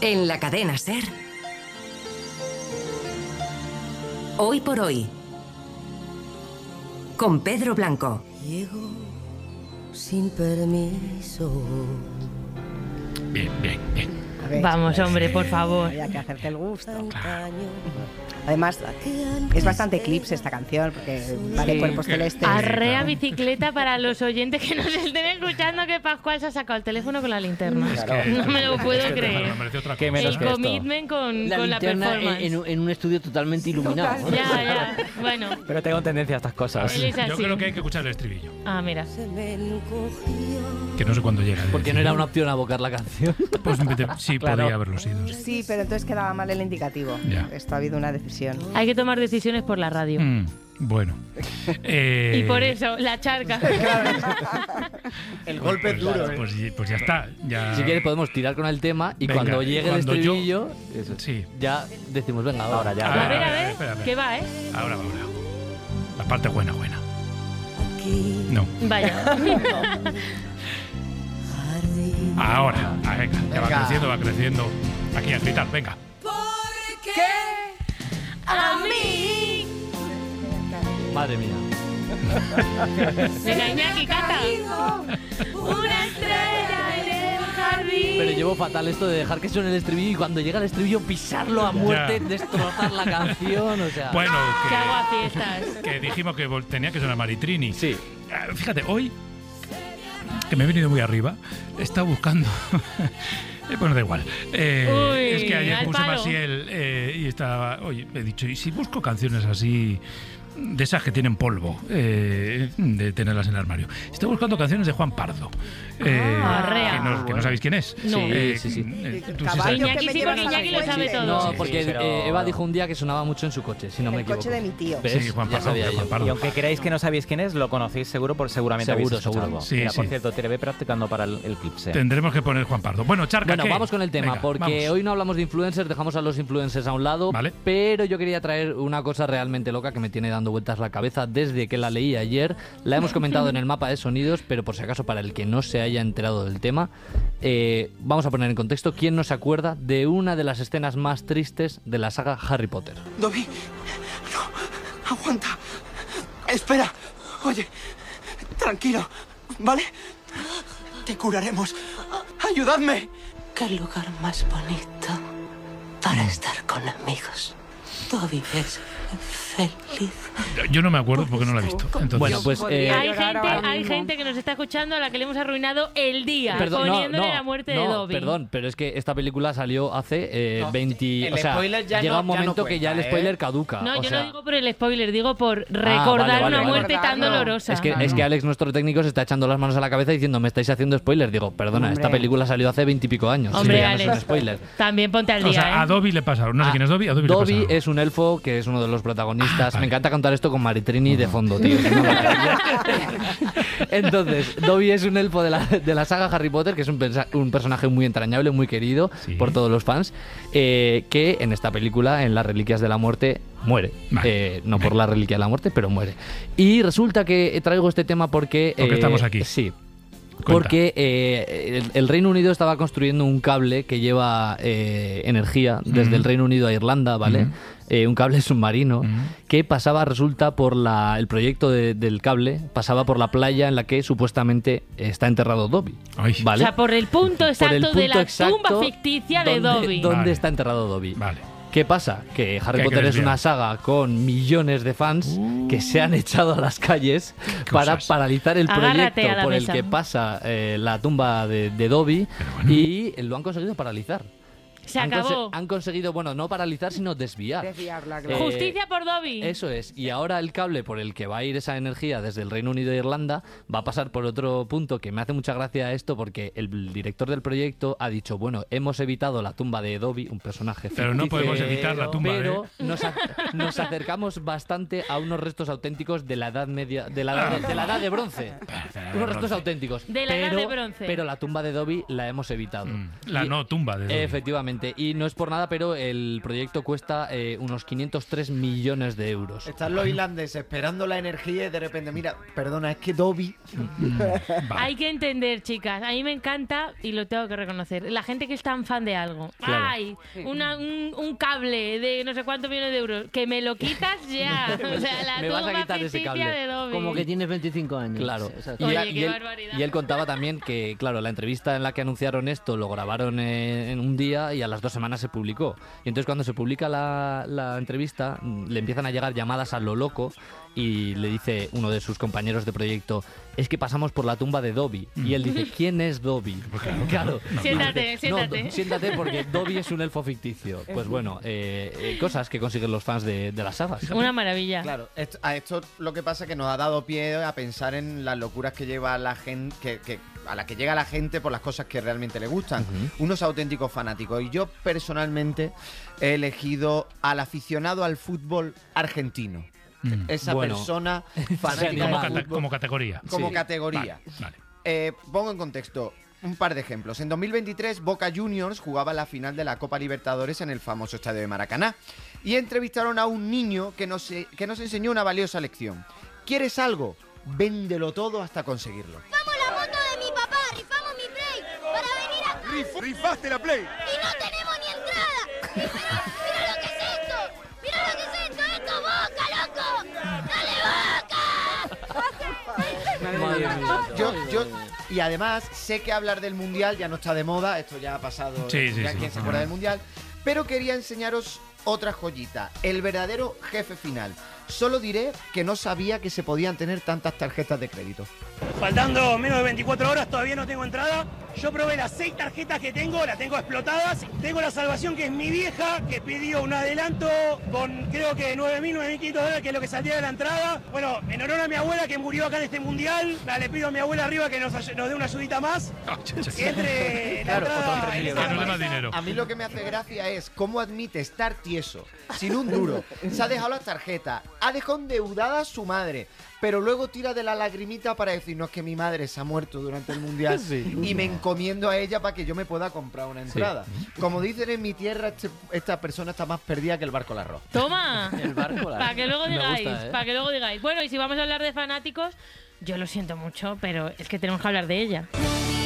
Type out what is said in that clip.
En la cadena SER. Hoy por hoy. Con Pedro Blanco. Llego sin permiso. Bien. A ver, vamos, hombre, por favor. Hay que hacerte el gusto. Claro. Además, es bastante clips esta canción, porque vale cuerpos celestes. Arrea bicicleta para los oyentes que nos estén escuchando, que Pascual se ha sacado el teléfono con la linterna. No me lo puedo creer. ¿Qué menos El que esto? commitment con la linterna performance. en un estudio totalmente iluminado. Ya, bueno. Pero tengo tendencia a estas cosas. Él es así. Yo creo que hay que escuchar el estribillo. Ah, mira. Que no sé cuándo llega. Porque no era una opción abocar la canción. Pues sí, Claro. podría haberlo sido. Sí, pero entonces quedaba mal el indicativo. Ya. Esto ha habido una decisión. Hay que tomar decisiones por la radio. Bueno. Y por eso, la charca. El golpe es duro. Pues ya está. Ya... Si quieres podemos tirar con el tema y Venga, cuando llegue cuando el estribillo, Sí. ya decimos, venga, Ahora ya. A ver, espera. ¿qué va, Ahora. La parte buena. No. Vaya. Ahora. Venga. Ya va creciendo. Aquí a gritar, venga. A mí. madre mía. Venga, Iñaki, canta. Una estrella en el jardín. Pero llevo fatal esto de dejar que suene el estribillo y cuando llega el estribillo pisarlo a muerte, Ya. destrozar la canción, o sea... Bueno, ¿Qué hago a fiestas? que dijimos que tenía que sonar Maritrini. Sí. Fíjate, hoy, que me he venido muy arriba, he estado buscando... Bueno, da igual. Es que ayer al puse palo. Maciel y estaba... Oye, he dicho, ¿y si busco canciones así... de esas que tienen polvo, de tenerlas en el armario? Estoy buscando canciones de Juan Pardo. Arrea. Que no sabéis quién es. No. Sí. Tú sí Caballo sabes. Iñaki que me sí, llevas porque a la Iñaki lo sabe fuente. todo. No, Sí, porque pero- Eva dijo un día que sonaba mucho en su coche, si no me El equivoco. coche de mi tío. ¿Ves? Sí, Juan Ya Pardo. sabía yo. Juan Pardo. Y aunque creáis que no sabéis quién es, lo conocéis seguro, seguramente Seguro, habéis escuchado seguro. algo. Sí, Mira, por sí. cierto, te ve practicando para el clip. Tendremos que poner Juan Pardo. Bueno, Charca, Bueno, ¿qué? vamos con el tema, Venga, porque vamos. hoy no hablamos de influencers, dejamos a los influencers a un lado, Vale. pero yo quería traer una cosa realmente loca que me tiene dando vueltas la cabeza desde que la leí ayer. La hemos comentado en el mapa de sonidos, pero por si acaso para el que no se haya enterado del tema, vamos a poner en contexto quién no se acuerda de una de las escenas más tristes de la saga Harry Potter. Dobby, no, aguanta. Espera, oye, tranquilo, ¿vale? Te curaremos. Ayudadme. Qué lugar más bonito para estar con amigos. Dobby es feliz. Yo no me acuerdo porque no la he visto. Entonces, Bueno, pues... Hay gente que nos está escuchando a la que le hemos arruinado el día poniéndole la muerte de Dobby. Perdón, pero es que esta película salió hace 20... el o sea, spoiler ya llega no- un momento ya no que ya el cuenta, spoiler caduca. No, o yo sea, no digo por el spoiler, digo por recordar vale, una vale. muerte tan Recordarlo. dolorosa. Es que Alex, nuestro técnico, se está echando las manos a la cabeza diciendo, me estáis haciendo spoiler. Digo, perdona, Hombre. esta película salió hace 20 y pico años. Hombre, ya no es un Alex, spoiler. también ponte al día, o sea, a Dobby le pasa. No sé quién es Dobby. A Dobby le Dobby pasa. es un elfo que es uno de los protagonistas. Vale. Me encanta contar esto con Maritrini de fondo, tío. Es una maravilla. Entonces, Dobby es un elfo de la saga Harry Potter, que es un personaje muy entrañable, muy querido Sí. por todos los fans, que en esta película, en Las Reliquias de la Muerte, muere. Vale. No por la Reliquia de la Muerte, pero muere. Y resulta que traigo este tema porque... Porque estamos aquí. Sí. Cuenta. Porque el Reino Unido estaba construyendo un cable que lleva energía desde el Reino Unido a Irlanda, ¿vale? Un cable submarino que pasaba, resulta, por el proyecto del cable, pasaba por la playa en la que supuestamente está enterrado Dobby. Ay. ¿Vale? O sea, por el punto Por el exacto de punto la exacto tumba ficticia de donde- Dobby. ¿Dónde Vale. está enterrado Dobby? Vale. ¿Qué pasa? Que Harry Que hay que Potter es desviar. una saga con millones de fans que se han echado a las calles para cosas. paralizar el Agárrate proyecto a la por el mesa. que pasa la tumba de Dobby, Pero bueno. y lo han conseguido paralizar. Se Han acabó. han conseguido, bueno, no paralizar, sino desviar. Desviarla, claro. Justicia por Dobby. Eso es. Y ahora el cable por el que va a ir esa energía desde el Reino Unido e Irlanda va a pasar por otro punto que me hace mucha gracia esto, porque el director del proyecto ha dicho, bueno, hemos evitado la tumba de Dobby, un personaje Pero no ficticio, podemos evitar la tumba pero nos acercamos bastante a unos restos auténticos de la Edad Media, de la edad de Bronce. Unos restos auténticos. De la Edad de Bronce. Pero la tumba de Dobby la hemos evitado. La Y- no tumba de Dobby. Efectivamente. Efectivamente. Y no es por nada, pero el proyecto cuesta unos 503 millones de euros. Están los irlandeses esperando la energía y de repente, mira, perdona, es que Dobby... Hay que entender, chicas. A mí me encanta, y lo tengo que reconocer, la gente que es tan fan de algo. Claro. ¡Ay! Un cable de no sé cuántos millones de euros. Que me lo quitas ya. O sea, la Me vas a tumba quitar ese ficticia cable. de Dobby. Como que tienes 25 años. Claro. Exacto. Oye, qué barbaridad. Y él contaba también que, claro, la entrevista en la que anunciaron esto lo grabaron en un día y a las 2 semanas se publicó. Y entonces cuando se publica la entrevista le empiezan a llegar llamadas a lo loco y le dice uno de sus compañeros de proyecto, es que pasamos por la tumba de Dobby. Y él dice, ¿quién es Dobby? Pues Claro. Siéntate, siéntate. Siéntate porque Dobby es un elfo ficticio. Pues bueno, cosas que consiguen los fans de las sagas. Una maravilla. Claro, a esto lo que pasa es que nos ha dado pie a pensar en las locuras que lleva la gente, a la que llega la gente por las cosas que realmente le gustan. Unos auténticos fanáticos. Y yo personalmente he elegido al aficionado al fútbol argentino. Esa persona fanática del fútbol. Como categoría. Como categoría. Vale. Pongo en contexto un par de ejemplos. En 2023, Boca Juniors jugaba la final de la Copa Libertadores en el famoso estadio de Maracaná. Y entrevistaron a un niño que nos enseñó una valiosa lección. ¿Quieres algo? Véndelo todo hasta conseguirlo. ¡Rifamos la moto de mi papá! ¡Rifamos mi Play! ¡Para venir acá! ¡Rifaste la Play! ¡Y no tenemos ni entrada! ¡Mira lo que es esto! ¡Mira lo que es esto! ¡Esto es Boca, loco! ¡Dale, Boca! Madre mía. Yo, y además, sé que hablar del Mundial ya no está de moda, esto ya ha pasado, Sí, sí, ya sí. quien se acuerda del Mundial, pero quería enseñaros otra joyita, el verdadero jefe final. Solo diré que no sabía que se podían tener tantas tarjetas de crédito. Faltando menos de 24 horas, todavía no tengo entrada. Yo probé las 6 tarjetas que tengo, las tengo explotadas. Tengo la salvación, que es mi vieja, que pidió un adelanto con creo que 9.000, 9.500 dólares, que es lo que saldría de la entrada. Bueno, en honor a mi abuela que murió acá en este mundial, le pido a mi abuela arriba que nos dé una ayudita más. Que entre la entrada. A mí lo que me hace gracia es cómo admite estar tieso, sin un duro. Se ha dejado las tarjetas, ha dejado endeudada a su madre, pero luego tira de la lagrimita para decirnos que mi madre se ha muerto durante el mundial y me encomiendo a ella para que yo me pueda comprar una entrada. Como dicen en mi tierra, esta persona está más perdida que el barco al arroz. Toma. El barco Para que luego digáis, gusta, ¿eh? para que luego digáis. Bueno, y si vamos a hablar de fanáticos, yo lo siento mucho, pero es que tenemos que hablar de ella.